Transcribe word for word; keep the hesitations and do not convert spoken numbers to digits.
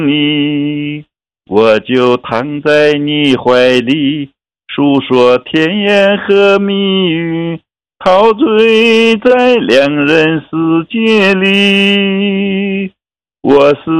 你，我就躺在你怀里，诉说甜言和蜜语，陶醉在两人世界里。我是